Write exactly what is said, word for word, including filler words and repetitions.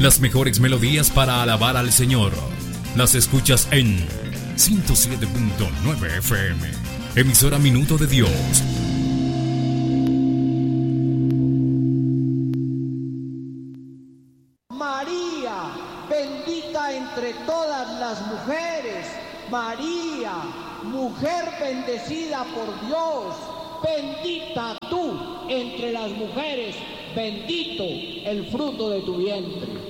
Las mejores melodías para alabar al Señor las escuchas en ciento siete punto nueve F M, emisora Minuto de Dios. María, bendita entre todas las mujeres. María, mujer bendecida por Dios. Bendita tú entre las mujeres, bendito el fruto de tu vientre.